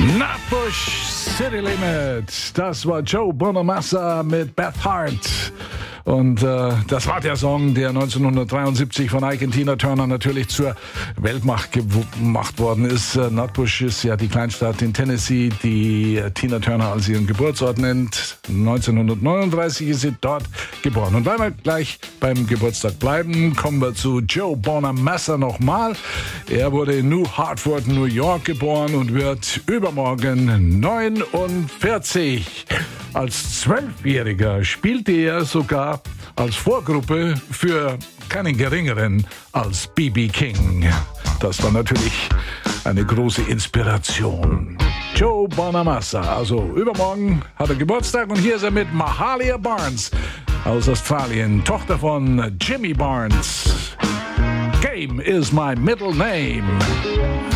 Nutbush City Limit. Das war Joe Bonamassa mit Beth Hart. Und das war der Song, der 1973 von Ike und Tina Turner natürlich zur Weltmacht gemacht worden ist. Nutbush ist ja die Kleinstadt in Tennessee, die Tina Turner als ihren Geburtsort nennt. 1939 ist sie dort geboren. Und weil wir gleich beim Geburtstag bleiben, kommen wir zu Joe Bonamassa nochmal. Er wurde in New Hartford, New York geboren und wird übermorgen 49. Als 12-Jähriger spielte er sogar als Vorgruppe für keinen geringeren als B.B. King. Das war natürlich eine große Inspiration. Joe Bonamassa, also übermorgen hat er Geburtstag und hier ist er mit Mahalia Barnes aus Australien, Tochter von Jimmy Barnes. Game is my middle name.